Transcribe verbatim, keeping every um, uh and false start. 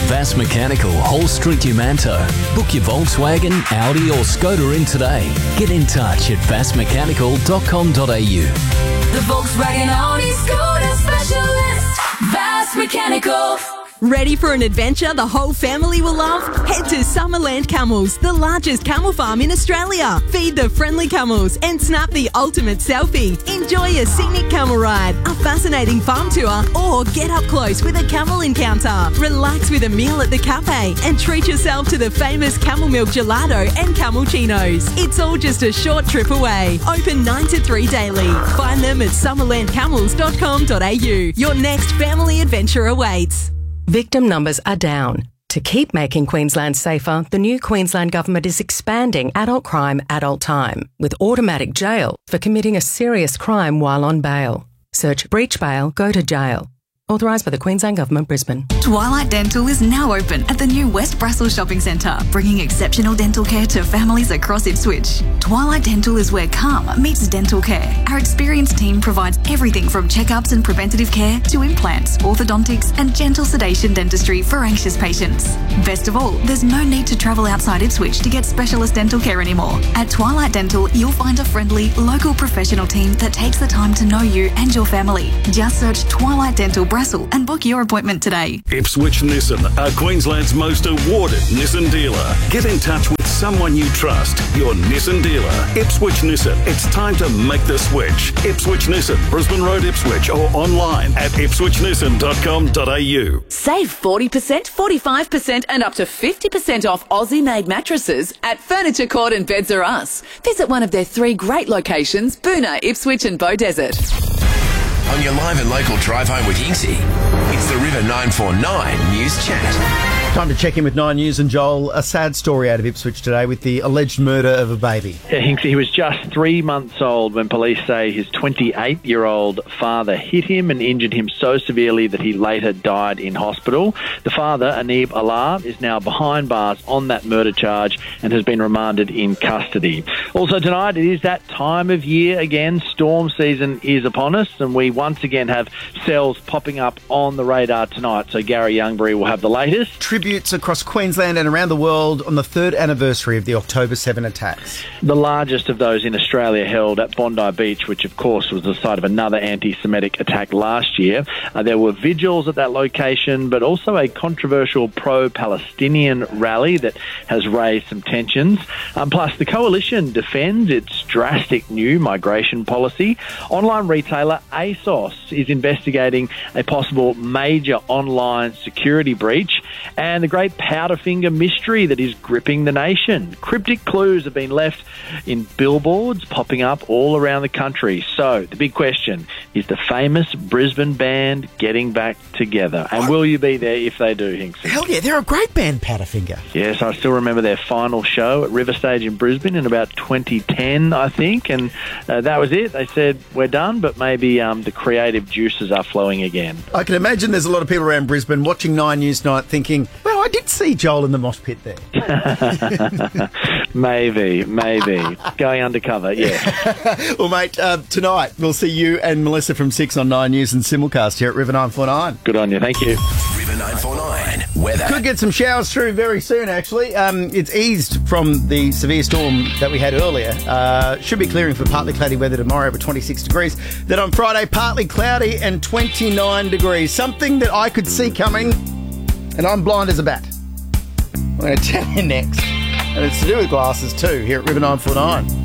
Vass Mechanical, Hall Street, Umanto. Book your Volkswagen, Audi or Skoda in today. Get in touch at vass mechanical dot com dot a u. The Volkswagen Audi Skoda specialist, Vass Mechanical. Ready for an adventure the whole family will love? Head to Summerland Camels, the largest camel farm in Australia. Feed the friendly camels and snap the ultimate selfie. Enjoy a scenic camel ride, a fascinating farm tour, or get up close with a camel encounter. Relax with a meal at the cafe and treat yourself to the famous camel milk gelato and camel-chinos. It's all just a short trip away. Open nine to three daily. Find them at summerland camels dot com dot a u. Your next family adventure awaits. Victim numbers are down. To keep making Queensland safer, the new Queensland Government is expanding adult crime, adult time, with automatic jail for committing a serious crime while on bail. Search breach bail, go to jail. Authorised by the Queensland Government, Brisbane. Twilight Dental is now open at the new West Brussels Shopping Centre, bringing exceptional dental care to families across Ipswich. Twilight Dental is where calm meets dental care. Our experienced team provides everything from checkups and preventative care to implants, orthodontics and gentle sedation dentistry for anxious patients. Best of all, there's no need to travel outside Ipswich to get specialist dental care anymore. At Twilight Dental, you'll find a friendly, local professional team that takes the time to know you and your family. Just search Twilight Dental Brassel and book your appointment today. Ipswich Nissan are Queensland's most awarded Nissan dealer. Get in touch with someone you trust. Your Nissan dealer. Ipswich Nissan. It's time to make the switch. Ipswich Nissan, Brisbane Road, Ipswich, or online at ipswich nissan dot com dot a u. Save forty percent, forty-five percent and up to fifty percent off Aussie-made mattresses at Furniture Court and Beds R Us. Visit one of their three great locations, Boonah, Ipswich and Beaudesert. On your live and local drive home with Yinksy, it's the River nine four nine News Chat. Time to check in with Nine News and Joel. A sad story out of Ipswich today with the alleged murder of a baby. Yeah, Hinksy, he was just three months old when police say his twenty-eight-year-old father hit him and injured him so severely that he later died in hospital. The father, Anib Allah, is now behind bars on that murder charge and has been remanded in custody. Also tonight, it is that time of year again. Storm season is upon us, and we once again have cells popping up on the radar tonight. So Gary Youngbury will have the latest. Tributes across Queensland and around the world on the third anniversary of the October seventh attacks. The largest of those in Australia held at Bondi Beach, which of course was the site of another anti-Semitic attack last year. Uh, there were vigils at that location, but also a controversial pro-Palestinian rally that has raised some tensions. Um, plus, the coalition defends its drastic new migration policy. Online retailer ASOS is investigating a possible major online security breach, and the great Powderfinger mystery that is gripping the nation. Cryptic clues have been left in billboards popping up all around the country. So the big question is, the famous Brisbane band getting back together? And will you be there if they do, Hinksy? Hell yeah, they're a great band, Powderfinger. Yes, I still remember their final show at River Stage in Brisbane in about twenty ten, I think, and uh, that was it. They said, we're done, but maybe um, the creative juices are flowing again. I can imagine there's a lot of people around Brisbane watching Nine News Night thinking, well, I did see Joel in the mosh pit there. maybe, maybe. Going undercover, yeah. Well, mate, uh, tonight we'll see you and Melissa from six on Nine News and simulcast here at River nine four nine. Good on you, thank you. River nine four nine weather. Could get some showers through very soon, actually. Um, it's eased from the severe storm that we had earlier. Uh, should be clearing for partly cloudy weather tomorrow over twenty-six degrees. Then on Friday, partly cloudy and twenty-nine degrees. Something that I could see coming, and I'm blind as a bat. I'm going to tell you next. And it's to do with glasses too, here at River nine four nine.